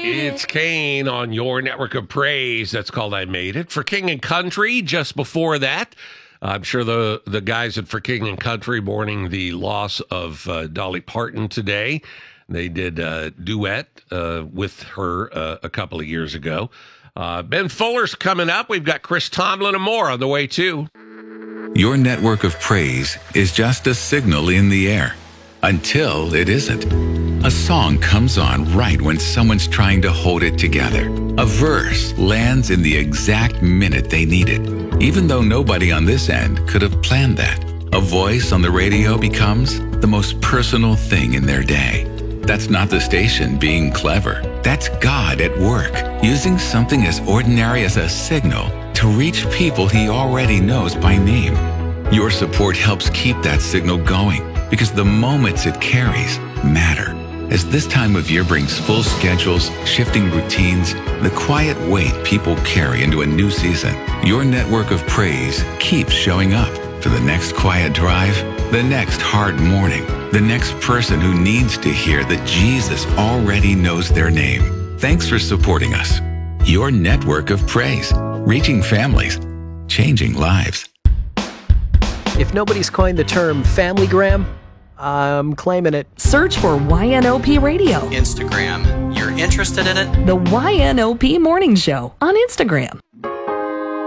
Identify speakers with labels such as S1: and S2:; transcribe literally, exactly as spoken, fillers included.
S1: It's Kane on your network of praise. That's called I Made It. For King and Country, just before that, I'm sure the, the guys at For King and Country mourning the loss of uh, Dolly Parton today. They did a duet uh, with her uh, a couple of years ago. Uh, Ben Fuller's coming up. We've got Chris Tomlin and more on the way, too.
S2: Your network of praise is just a signal in the air until it isn't. A song comes on right when someone's trying to hold it together. A verse lands in the exact minute they need it, even though nobody on this end could have planned that. A voice on the radio becomes the most personal thing in their day. That's not the station being clever. That's God at work, using something as ordinary as a signal to reach people he already knows by name. Your support helps keep that signal going because the moments it carries matter. As this time of year brings full schedules, shifting routines, the quiet weight people carry into a new season, your network of praise keeps showing up for the next quiet drive, the next hard morning, the next person who needs to hear that Jesus already knows their name. Thanks for supporting us. Your network of praise, reaching families, changing lives.
S3: If nobody's coined the term Familygram, I'm claiming it.
S4: Search for Y N O P Radio.
S5: Instagram. You're interested in it?
S4: The Y N O P Morning Show on Instagram.